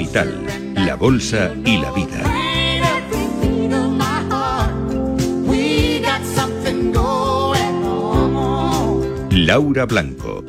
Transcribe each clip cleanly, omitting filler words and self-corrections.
Capital, la bolsa y la vida. Laura Blanco.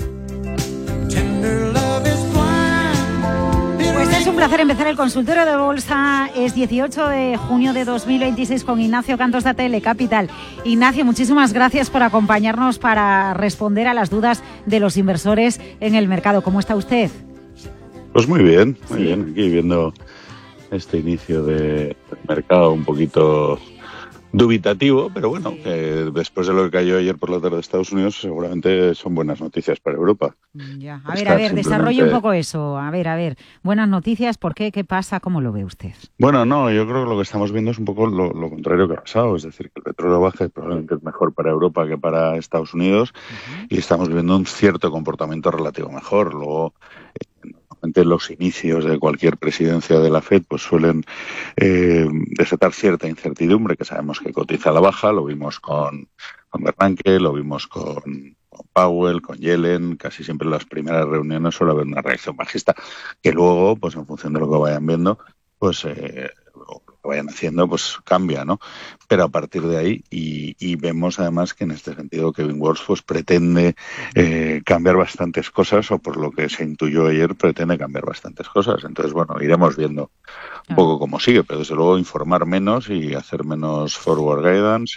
Pues es un placer empezar el consultorio de bolsa. Es 18 de junio de 2026 con Ignacio Cantos de ATL Capital. Ignacio, muchísimas gracias por acompañarnos para responder a las dudas de los inversores en el mercado. ¿Cómo está usted? Pues muy bien, aquí viendo este inicio de mercado un poquito dubitativo, pero bueno, que después de lo que cayó ayer por la tarde de Estados Unidos, seguramente son buenas noticias para Europa. Ya. A ver, desarrolle un poco eso. A ver, buenas noticias, ¿por qué? ¿Qué pasa? ¿Cómo lo ve usted? Bueno, no, yo creo que lo que estamos viendo es un poco lo contrario que ha pasado, es decir, que el petróleo baja y probablemente es mejor para Europa que para Estados Unidos, y estamos viendo un cierto comportamiento relativo mejor. Luego, normalmente los inicios de cualquier presidencia de la FED pues suelen desatar cierta incertidumbre, que sabemos que cotiza a la baja. Lo vimos con Bernanke, lo vimos con Powell, con Yellen. Casi siempre en las primeras reuniones suele haber una reacción bajista, que luego, pues en función de lo que vayan viendo, pues lo que vayan haciendo, pues cambia, ¿no? Pero a partir de ahí, y vemos además que en este sentido Kevin Walsh pues pretende cambiar bastantes cosas, o por lo que se intuyó ayer, pretende cambiar bastantes cosas. Entonces, bueno, iremos viendo un poco cómo sigue, pero desde luego informar menos y hacer menos forward guidance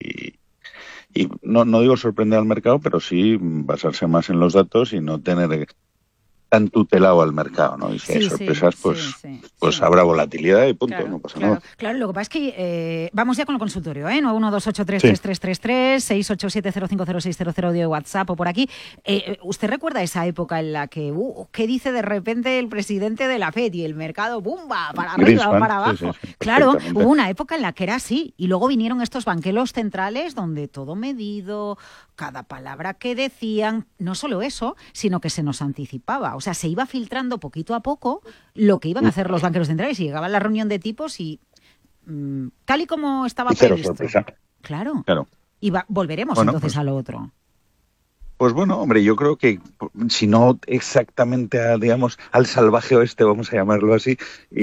y no digo sorprender al mercado, pero sí basarse más en los datos y no tener tan tutelado al mercado, ¿no? Y si hay sorpresas, pues habrá volatilidad y punto, no pasa nada. Claro, lo que pasa es que vamos ya con el consultorio, ¿eh? 912833333, 687050600 de WhatsApp o por aquí. ¿Usted recuerda esa época en la que, ¿qué dice de repente el presidente de la FED y el mercado, ¡bumba!, para arriba, para abajo? Sí, claro, hubo una época en la que era así, y luego vinieron estos banqueros centrales donde todo medido, cada palabra que decían, no solo eso, sino que se nos anticipaba. O sea, se iba filtrando poquito a poco lo que iban a hacer los banqueros centrales, y llegaba la reunión de tipos y tal y como estaba previsto. Sorpresa. Claro. Y volveremos entonces a lo otro. Pues bueno, hombre, yo creo que si no exactamente al salvaje oeste, vamos a llamarlo así,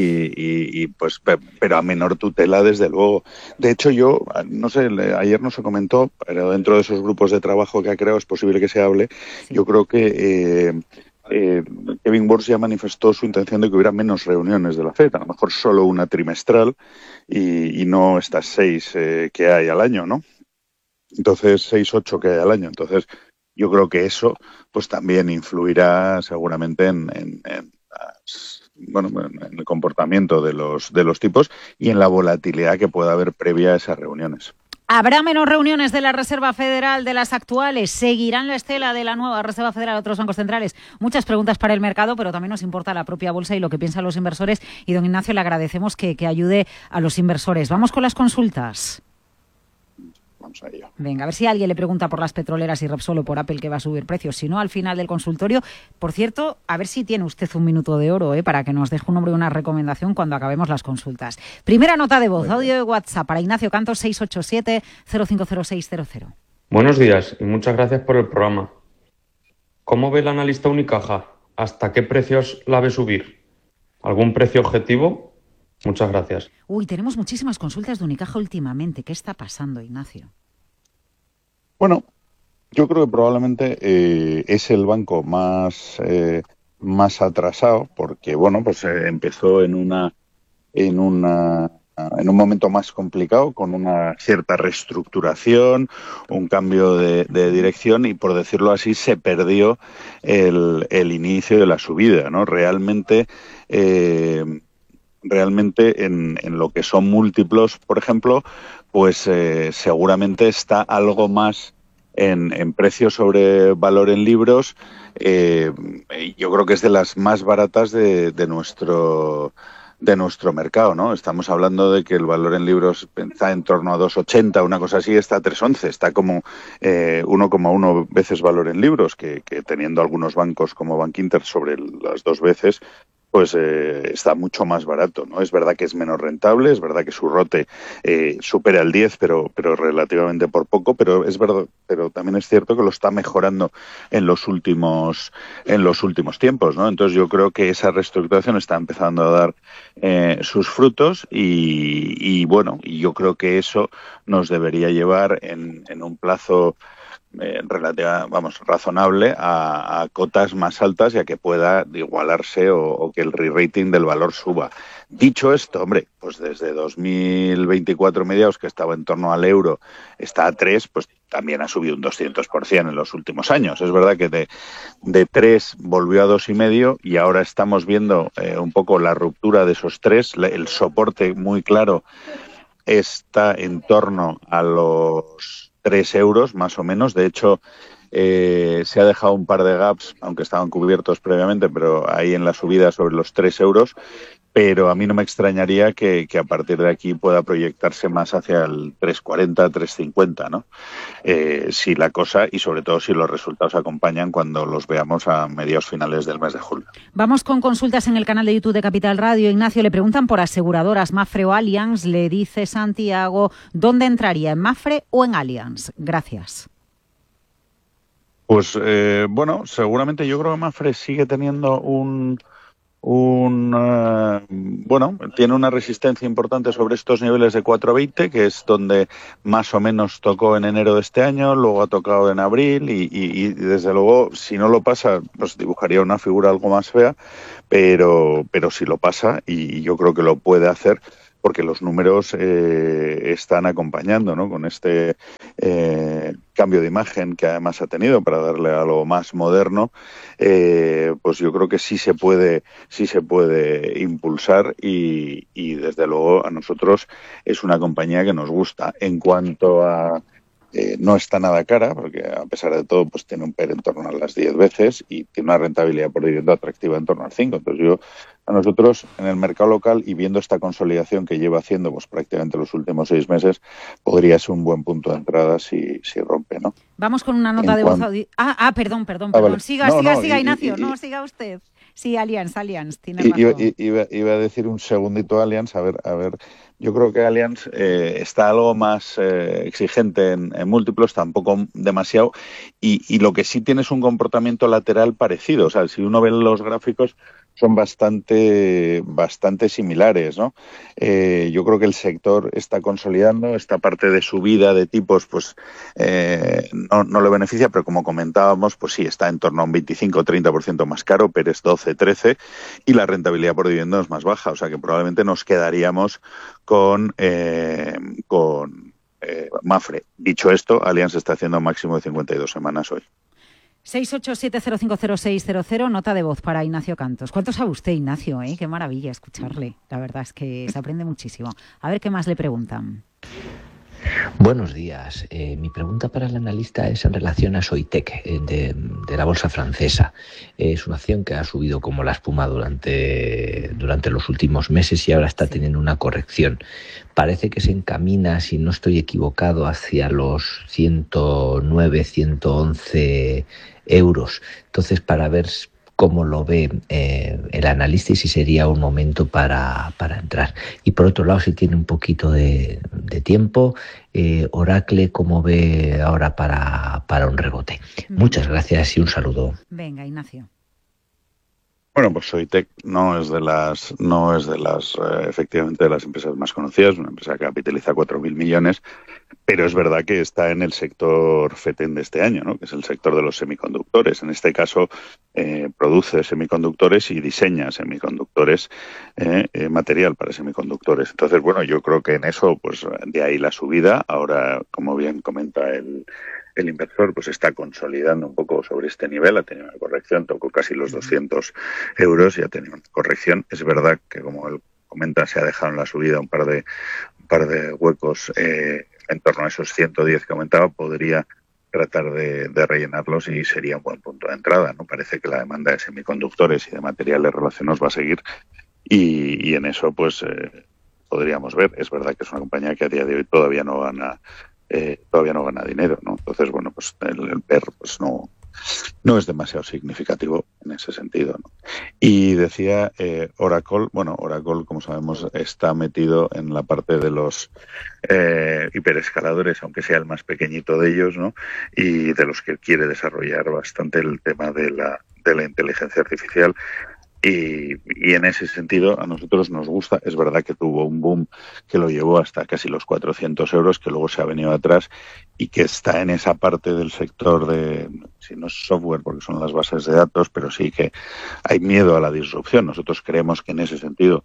y pues, pero a menor tutela, desde luego. De hecho, yo, no sé, ayer no se comentó, pero dentro de esos grupos de trabajo que ha creado es posible que se hable. Sí. Yo creo que Kevin Walsh ya manifestó su intención de que hubiera menos reuniones de la FED, a lo mejor solo una trimestral y no estas 6 que hay al año, ¿no? Entonces, 6, 8 que hay al año. Entonces, yo creo que eso pues también influirá seguramente en el comportamiento de los tipos y en la volatilidad que pueda haber previa a esas reuniones. ¿Habrá menos reuniones de la Reserva Federal de las actuales? ¿Seguirán la estela de la nueva Reserva Federal a otros bancos centrales? Muchas preguntas para el mercado, pero también nos importa la propia bolsa y lo que piensan los inversores. Y don Ignacio, le agradecemos que ayude a los inversores. Vamos con las consultas. Vamos a ello. Venga, a ver si alguien le pregunta por las petroleras y Repsol o por Apple que va a subir precios. Si no, al final del consultorio. Por cierto, a ver si tiene usted un minuto de oro para que nos deje un nombre y una recomendación cuando acabemos las consultas. Primera nota de voz, audio de WhatsApp para Ignacio Cantos, 687-050600. Buenos días y muchas gracias por el programa. ¿Cómo ve el analista Unicaja? ¿Hasta qué precios la ve subir? ¿Algún precio objetivo? Muchas gracias. Tenemos muchísimas consultas de Unicaja últimamente. ¿Qué está pasando, Ignacio? Bueno, yo creo que probablemente es el banco más atrasado, porque bueno, pues empezó en un momento más complicado, con una cierta reestructuración, un cambio de dirección, y por decirlo así se perdió el inicio de la subida, ¿no? Realmente en lo que son múltiplos, por ejemplo, pues seguramente está algo más en precio sobre valor en libros. Yo creo que es de las más baratas de nuestro mercado, ¿no? Estamos hablando de que el valor en libros está en torno a 2,80, una cosa así, está a 3,11, está como 1,1 veces valor en libros, que teniendo algunos bancos como Bankinter sobre las 2 veces, pues está mucho más barato, ¿no? Es verdad que es menos rentable, es verdad que su ROTE supera el 10, pero relativamente por poco, pero es verdad, pero también es cierto que lo está mejorando en los últimos tiempos, ¿no? Entonces yo creo que esa reestructuración está empezando a dar sus frutos y bueno, y yo creo que eso nos debería llevar en un plazo razonable a cotas más altas y a que pueda igualarse o que el re-rating del valor suba. Dicho esto, hombre, pues desde 2024 mediados, que estaba en torno al euro, está a 3, pues también ha subido un 200% en los últimos años. Es verdad que de 3 volvió a 2,5 y ahora estamos viendo un poco la ruptura de esos 3, el soporte muy claro está en torno a los 3 euros más o menos. De hecho, se ha dejado un par de gaps, aunque estaban cubiertos previamente, pero ahí en la subida sobre los 3 euros. Pero a mí no me extrañaría que a partir de aquí pueda proyectarse más hacia el 3,40, 3,50, ¿no? Si la cosa, y sobre todo si los resultados acompañan cuando los veamos a mediados finales del mes de julio. Vamos con consultas en el canal de YouTube de Capital Radio. Ignacio, le preguntan por aseguradoras, Mapfre o Allianz. Le dice Santiago, ¿dónde entraría, en Mapfre o en Allianz? Gracias. Pues bueno, seguramente yo creo que Mapfre sigue teniendo tiene una resistencia importante sobre estos niveles de 4,20, que es donde más o menos tocó en enero de este año, luego ha tocado en abril y desde luego, si no lo pasa, pues dibujaría una figura algo más fea, pero si lo pasa, y yo creo que lo puede hacer, porque los números están acompañando, ¿no? Con este cambio de imagen que además ha tenido para darle algo más moderno, pues yo creo que sí se puede impulsar y desde luego a nosotros es una compañía que nos gusta. En cuanto a no está nada cara, porque a pesar de todo pues tiene un PER en torno a las 10 veces y tiene una rentabilidad por dividendo atractiva en torno al 5. Entonces a nosotros en el mercado local y viendo esta consolidación que lleva haciendo pues prácticamente los últimos 6 meses, podría ser un buen punto de entrada si rompe, ¿no? Vamos con una nota de voz. Perdón. Vale. Siga, Ignacio, siga usted. Sí, Allianz, tiene razón. Iba a decir un segundito Allianz, a ver, yo creo que Allianz está algo más exigente en múltiplos, tampoco demasiado, y lo que sí tiene es un comportamiento lateral parecido. O sea, si uno ve los gráficos, son bastante similares, ¿no? Yo creo que el sector está consolidando, esta parte de subida de tipos, pues no le beneficia, pero como comentábamos, pues sí, está en torno a un 25-30% más caro, Pérez 12-13, y la rentabilidad por dividendo es más baja, o sea que probablemente nos quedaríamos con Mapfre. Dicho esto, Allianz está haciendo un máximo de 52 semanas hoy. 687050600, nota de voz para Ignacio Cantos. ¿Cuánto sabe usted, Ignacio? Qué maravilla escucharle. La verdad es que se aprende muchísimo. A ver qué más le preguntan. Buenos días. Mi pregunta para el analista es en relación a Soitec, de la bolsa francesa. Es una acción que ha subido como la espuma durante los últimos meses y ahora está teniendo una corrección. Parece que se encamina, si no estoy equivocado, hacia los 109, 111 euros. Entonces, para ver cómo lo ve el analista y si sería un momento para entrar. Y por otro lado, si tiene un poquito de tiempo, Oracle, ¿cómo ve ahora para un rebote? Muchas gracias y un saludo. Venga, Ignacio. Bueno, pues Soitec no es de las efectivamente de las empresas más conocidas, una empresa que capitaliza 4.000 millones, pero es verdad que está en el sector FETEN de este año, ¿no? Que es el sector de los semiconductores. En este caso, produce semiconductores y diseña semiconductores, material para semiconductores. Entonces, bueno, yo creo que en eso, pues de ahí la subida. Ahora, como bien comenta el inversor, pues está consolidando un poco sobre este nivel, ha tenido una corrección, tocó casi los 200 euros y ha tenido una corrección. Es verdad que, como él comenta, se ha dejado en la subida un par de huecos en torno a esos 110 que comentaba, podría tratar de rellenarlos y sería un buen punto de entrada, ¿no? Parece que la demanda de semiconductores y de materiales relacionados va a seguir y en eso pues podríamos ver. Es verdad que es una compañía que a día de hoy todavía no gana dinero, ¿no? Entonces, bueno, pues el PER pues no no es demasiado significativo en ese sentido, ¿no? Y decía Oracle, bueno, Oracle, como sabemos, está metido en la parte de los hiperescaladores, aunque sea el más pequeñito de ellos, ¿no? Y de los que quiere desarrollar bastante el tema de la inteligencia artificial. Y en ese sentido a nosotros nos gusta. Es verdad que tuvo un boom que lo llevó hasta casi los 400 euros, que luego se ha venido atrás y que está en esa parte del sector de, si no es software porque son las bases de datos, pero sí que hay miedo a la disrupción. Nosotros creemos que en ese sentido,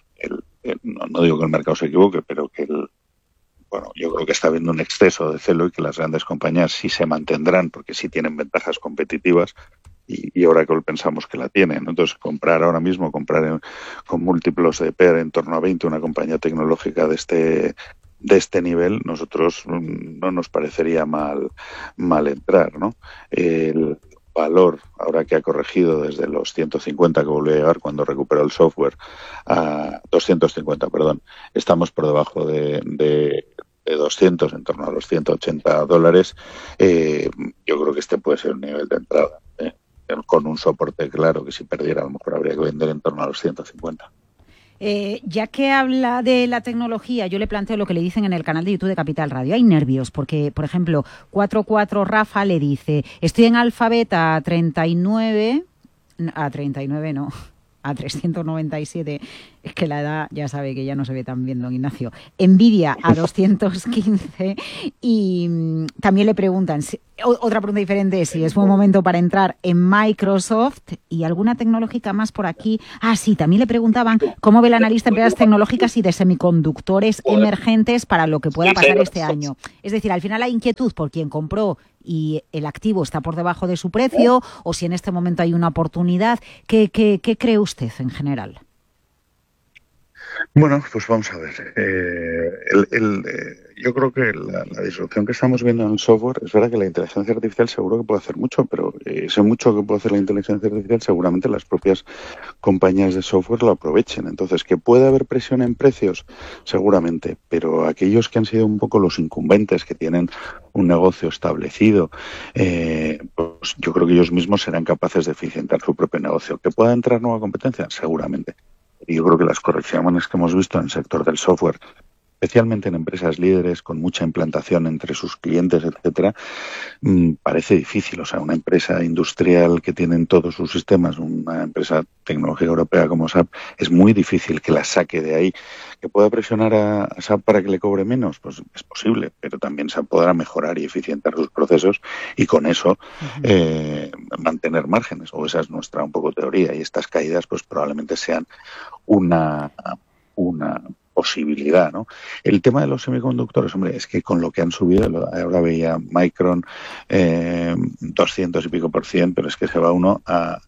no digo que el mercado se equivoque, pero que bueno, yo creo que está habiendo un exceso de celo y que las grandes compañías sí se mantendrán porque sí tienen ventajas competitivas. Y Oracle pensamos que la tiene, ¿no? Entonces, comprar ahora mismo, con múltiplos de PER en torno a 20 una compañía tecnológica de este nivel, nosotros no nos parecería mal entrar, ¿no? El valor, ahora que ha corregido desde los 150 que volvió a llegar cuando recuperó el software, a 250, perdón, estamos por debajo de 200, en torno a los $180. Yo creo que este puede ser un nivel de entrada, con un soporte claro, que si perdiera a lo mejor habría que vender en torno a los 150. Ya que habla de la tecnología, yo le planteo lo que le dicen en el canal de YouTube de Capital Radio. Hay nervios porque, por ejemplo, 44 Rafa le dice, estoy en alfa beta a 39 no, a 397, es que la edad ya sabe que ya no se ve tan bien, don Ignacio. Nvidia a 215 y también le preguntan, otra pregunta diferente es si es buen momento para entrar en Microsoft y alguna tecnológica más por aquí. Sí, también le preguntaban cómo ve el analista empresas tecnológicas y de semiconductores emergentes para lo que pueda pasar este año. Es decir, al final hay inquietud por quien compró y el activo está por debajo de su precio, o si en este momento hay una oportunidad. ¿Qué cree usted en general? Bueno, pues vamos a ver. Yo creo que la disrupción que estamos viendo en el software, es verdad que la inteligencia artificial seguro que puede hacer mucho, pero ese mucho que puede hacer la inteligencia artificial seguramente las propias compañías de software lo aprovechen. Entonces, ¿que puede haber presión en precios? Seguramente, pero aquellos que han sido un poco los incumbentes, que tienen un negocio establecido, pues yo creo que ellos mismos serán capaces de eficientar su propio negocio. ¿Que pueda entrar nueva competencia? Seguramente. Y yo creo que las correcciones que hemos visto en el sector del software, especialmente en empresas líderes con mucha implantación entre sus clientes, etcétera, parece difícil. O sea, una empresa industrial que tiene en todos sus sistemas, una empresa tecnológica europea como SAP, es muy difícil que la saque de ahí. ¿Que pueda presionar a SAP para que le cobre menos? Pues es posible, pero también SAP podrá mejorar y eficientar sus procesos y con eso mantener márgenes. O esa es nuestra un poco teoría, y estas caídas pues probablemente sean una posibilidad, ¿no? El tema de los semiconductores, hombre, es que con lo que han subido, ahora veía Micron 200 y pico %, pero es que se va uno a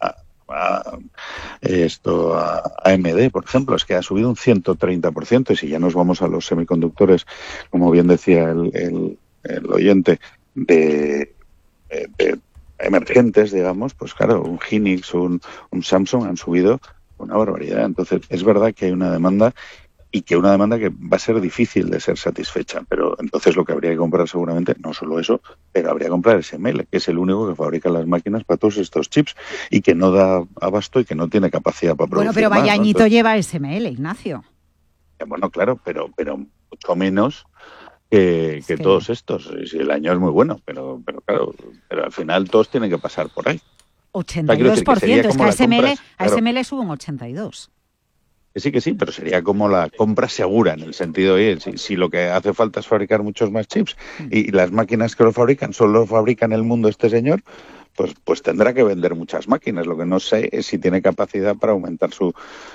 AMD, por ejemplo, es que ha subido un 130%, y si ya nos vamos a los semiconductores, como bien decía el oyente, de emergentes, digamos, pues claro, un Hynix, un Samsung han subido una barbaridad. Entonces, es verdad que hay una demanda, y que una demanda que va a ser difícil de ser satisfecha, pero entonces lo que habría que comprar seguramente, no solo eso, pero habría que comprar SML, que es el único que fabrica las máquinas para todos estos chips y que no da abasto y que no tiene capacidad para producir. Bueno, pero vaya más, ¿no? añito lleva SML, Ignacio. Bueno, claro, pero mucho menos que todos estos. Si el año es muy bueno, pero claro, pero al final todos tienen que pasar por ahí. 82%, es que a SML, claro. SML sube un 82%. Que sí, pero sería como la compra segura, en el sentido de si lo que hace falta es fabricar muchos más chips y las máquinas que lo fabrican solo fabrica en el mundo este señor, pues tendrá que vender muchas máquinas. Lo que no sé es si tiene capacidad para aumentar su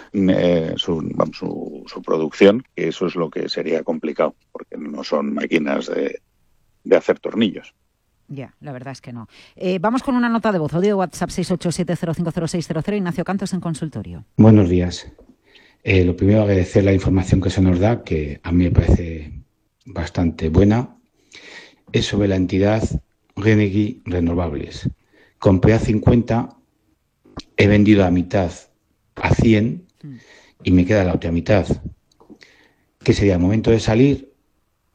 producción, que eso es lo que sería complicado, porque no son máquinas de hacer tornillos. Ya, la verdad es que no. Vamos con una nota de voz. Audio WhatsApp 687050600. Ignacio Cantos en consultorio. Buenos días. Lo primero, agradecer la información que se nos da, que a mí me parece bastante buena. Es sobre la entidad Renegi Renovables. Compré a 50, he vendido a mitad a 100 y me queda la otra mitad. ¿Qué sería? ¿Momento de salir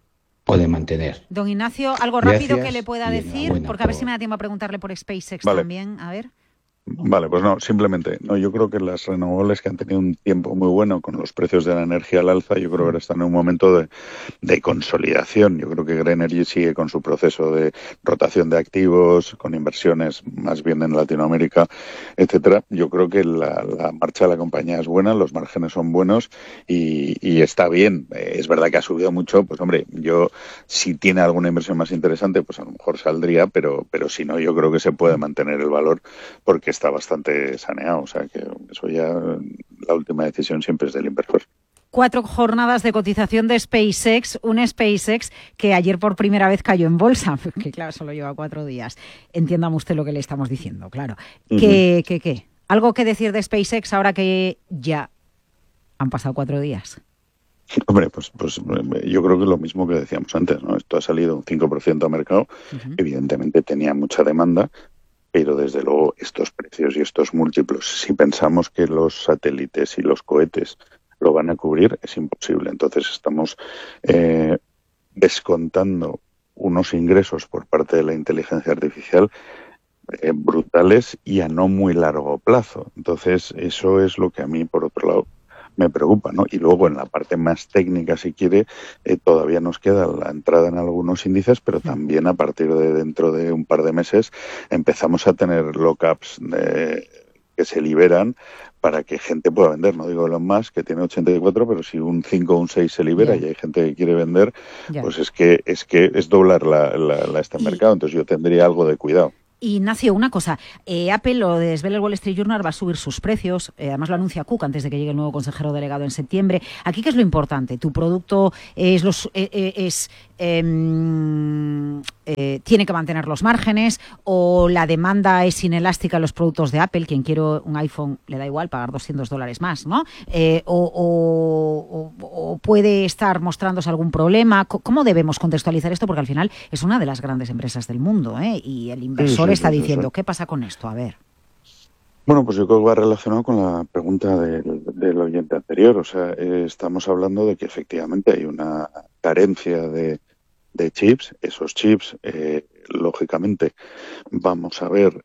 o de mantener. Don Ignacio, algo rápido Gracias que le pueda y decir, enhorabuena porque a ver si por- me da tiempo a preguntarle por SpaceX Vale. también. A ver. Vale, pues no, simplemente, no, yo creo que las renovables que han tenido un tiempo muy bueno con los precios de la energía al alza, yo creo que ahora están en un momento de consolidación. Yo creo que Green Energy sigue con su proceso de rotación de activos, con inversiones más bien en Latinoamérica, etcétera. Yo creo que la marcha de la compañía es buena, los márgenes son buenos y está bien. Es verdad que ha subido mucho, pues hombre, yo si tiene alguna inversión más interesante, pues a lo mejor saldría, pero si no, yo creo que se puede mantener el valor porque está bastante saneado, o sea que eso ya, la última decisión siempre es del inversor. 4 jornadas de cotización de SpaceX, un SpaceX que ayer por primera vez cayó en bolsa, que claro, solo lleva 4 días. Entiéndame usted lo que le estamos diciendo, claro. ¿Qué? ¿Algo que decir de SpaceX ahora que ya han pasado 4 días? Hombre, pues yo creo que lo mismo que decíamos antes, ¿no? Esto ha salido un 5% a mercado, evidentemente tenía mucha demanda, pero desde luego estos precios y estos múltiplos, si pensamos que los satélites y los cohetes lo van a cubrir, es imposible. Entonces estamos descontando unos ingresos por parte de la inteligencia artificial brutales y a no muy largo plazo. Entonces eso es lo que a mí, por otro lado, me preocupa, ¿no? Y luego en la parte más técnica, si quiere, todavía nos queda la entrada en algunos índices, pero también a partir de dentro de un par de meses empezamos a tener lockups que se liberan para que gente pueda vender. No digo Elon Musk, que tiene 84, pero si un 5 o un 6 se libera y hay gente que quiere vender, pues es que es doblar este mercado. Entonces yo tendría algo de cuidado. Ignacio, una cosa, Apple, lo desvela el Wall Street Journal, va a subir sus precios, además lo anuncia Cook antes de que llegue el nuevo consejero delegado en septiembre. Aquí, ¿qué es lo importante? ¿Tu producto tiene que mantener los márgenes o la demanda es inelástica en los productos de Apple? Quien quiere un iPhone le da igual pagar $200 más, ¿no? O puede estar mostrándose algún problema. ¿Cómo debemos contextualizar esto? Porque al final es una de las grandes empresas del mundo, y el inversor está diciendo, ¿qué pasa con esto? A ver. Bueno, pues yo creo que va relacionado con la pregunta del oyente anterior. O sea, estamos hablando de que efectivamente hay una carencia de chips. Esos chips, lógicamente, vamos a ver...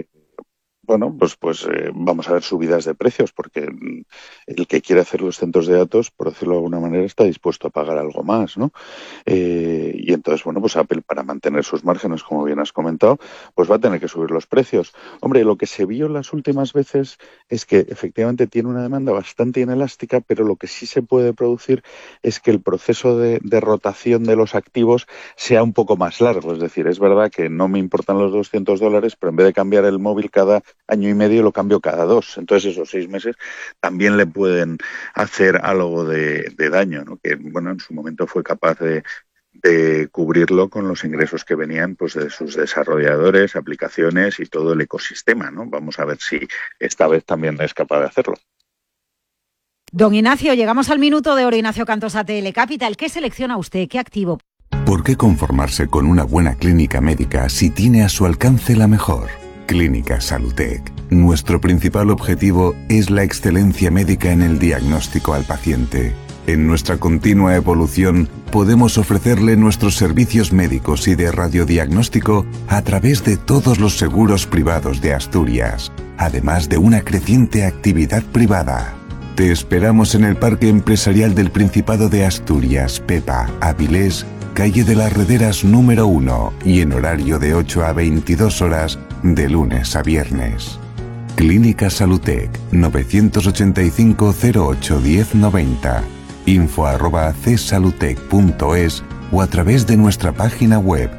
vamos a ver subidas de precios, porque el que quiere hacer los centros de datos, por decirlo de alguna manera, está dispuesto a pagar algo más, ¿no? Y entonces, pues Apple, para mantener sus márgenes, como bien has comentado, pues va a tener que subir los precios. Hombre, lo que se vio las últimas veces es que efectivamente tiene una demanda bastante inelástica, pero lo que sí se puede producir es que el proceso de rotación de los activos sea un poco más largo. Es decir, es verdad que no me importan los $200, pero en vez de cambiar el móvil cada año y medio lo cambio cada 2. Entonces esos 6 meses también le pueden hacer algo de daño, ¿no? Que en su momento fue capaz de cubrirlo con los ingresos que venían pues de sus desarrolladores, aplicaciones y todo el ecosistema, ¿no? Vamos a ver si esta vez también es capaz de hacerlo. Don Ignacio, llegamos al minuto de oro. Ignacio Cantos, ATL Capital. ¿Qué selecciona usted? ¿Qué activo? ¿Por qué conformarse con una buena clínica médica si tiene a su alcance la mejor? Clínica Salutec. Nuestro principal objetivo es la excelencia médica en el diagnóstico al paciente. En nuestra continua evolución podemos ofrecerle nuestros servicios médicos y de radiodiagnóstico a través de todos los seguros privados de Asturias, además de una creciente actividad privada. Te esperamos en el Parque Empresarial del Principado de Asturias, Pepa, Avilés, calle de las Rederas número 1 y en horario de 8 a 22 horas de lunes a viernes. Clínica Salutec, 985 08 1090, info@csalutec.es o a través de nuestra página web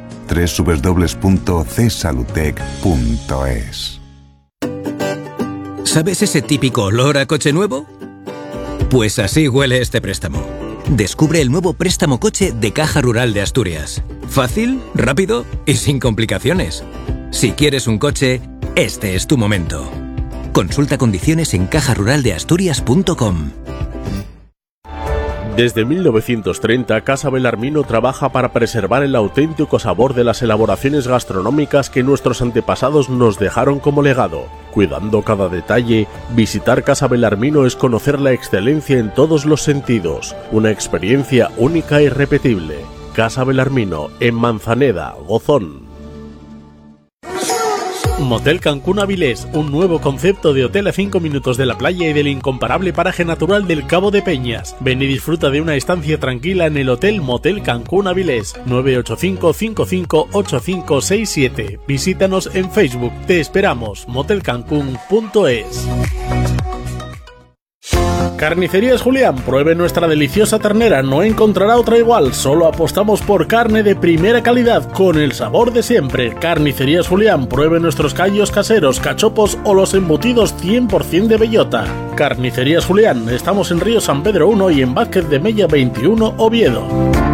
www.csalutec.es. ¿Sabes ese típico olor a coche nuevo? Pues así huele este préstamo. Descubre el nuevo préstamo coche de Caja Rural de Asturias. Fácil, rápido y sin complicaciones. Si quieres un coche, este es tu momento. Consulta condiciones en cajaruraldeasturias.com. Desde 1930, Casa Belarmino trabaja para preservar el auténtico sabor de las elaboraciones gastronómicas que nuestros antepasados nos dejaron como legado. Cuidando cada detalle, visitar Casa Belarmino es conocer la excelencia en todos los sentidos, una experiencia única e irrepetible. Casa Belarmino, en Manzaneda, Gozón. Motel Cancún Avilés, un nuevo concepto de hotel a 5 minutos de la playa y del incomparable paraje natural del Cabo de Peñas. Ven y disfruta de una estancia tranquila en el Hotel Motel Cancún Avilés, 985-558567. Visítanos en Facebook, te esperamos, motelcancún.es. Carnicerías Julián, pruebe nuestra deliciosa ternera, no encontrará otra igual, solo apostamos por carne de primera calidad, con el sabor de siempre. Carnicerías Julián, pruebe nuestros callos caseros, cachopos o los embutidos 100% de bellota. Carnicerías Julián, estamos en Río San Pedro 1 y en Vázquez de Mella 21, Oviedo.